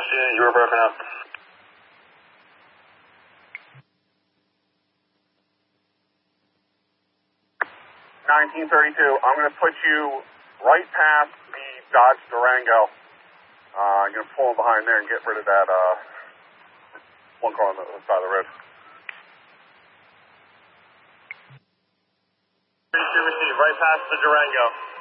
West unit, you were broken up. 1932, I'm going to put you right past the Dodge Durango. I'm going to pull in behind there and get rid of that one car on the side of the road. 32 receive, right past the Durango.